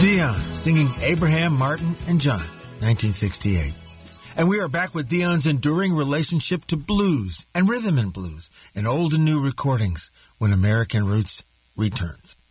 Dion singing Abraham, Martin, and John, 1968. And we are back with Dion's enduring relationship to blues and rhythm and blues and old and new recordings when American Roots returns.